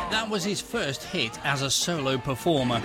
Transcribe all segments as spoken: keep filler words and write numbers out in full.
That was his first hit as a solo performer.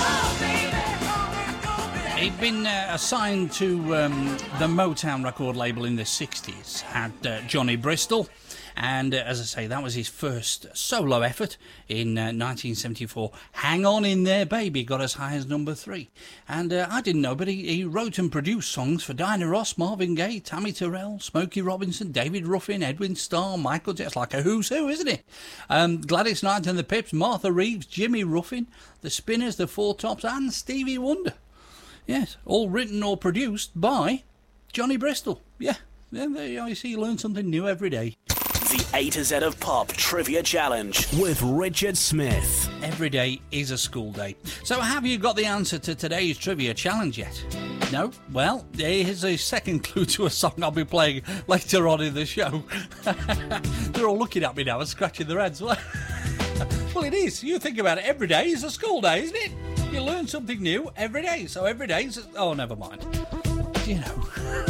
He'd been uh, assigned to um, the Motown record label in the sixties, had uh, Johnny Bristol, and uh, as I say, that was his first solo effort in uh, nineteen seventy-four. Hang On In There Baby got as high as number three. And uh, I didn't know, but he, he wrote and produced songs for Diana Ross, Marvin Gaye, Tammy Terrell, Smokey Robinson, David Ruffin, Edwin Starr, Michael Jackson. It's like a who's who, isn't it? Um, Gladys Knight and the Pips, Martha Reeves, Jimmy Ruffin, the Spinners, the Four Tops, and Stevie Wonder. Yes, all written or produced by Johnny Bristol. Yeah, yeah, there you, you see, you learn something new every day. The A to Z of Pop Trivia Challenge with Richard Smith. Every day is a school day. So have you got the answer to today's Trivia Challenge yet? No? Well, here's a second clue to a song I'll be playing later on in the show. They're all looking at me now and scratching their heads. Well, it is. You think about it, every day is a school day, isn't it? You learn something new every day. So every day is... Oh, never mind. You know...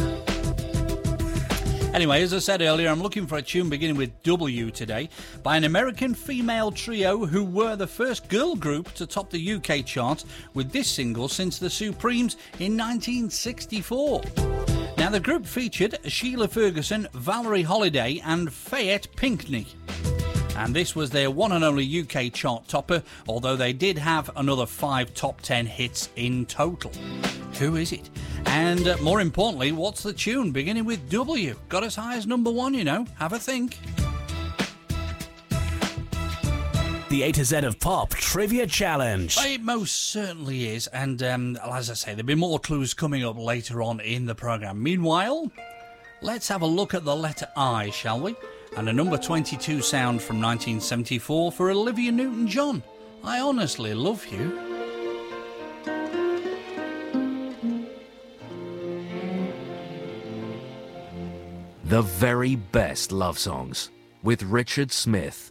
Anyway, as I said earlier, I'm looking for a tune beginning with W today by an American female trio who were the first girl group to top the U K chart with this single since the Supremes in nineteen sixty-four. Now, the group featured Sheila Ferguson, Valerie Holiday and Fayette Pinkney. And this was their one and only U K chart topper, although they did have another five top ten hits in total. Who is it? And uh, more importantly, what's the tune beginning with W? Got as high as number one, you know. Have a think. The A to Z of Pop Trivia Challenge. It most certainly is. And um, as I say, there'll be more clues coming up later on in the programme. Meanwhile, let's have a look at the letter I, shall we? And a number twenty-two sound from nineteen seventy-four for Olivia Newton-John. I honestly love you. The very best love songs with Richard Smith.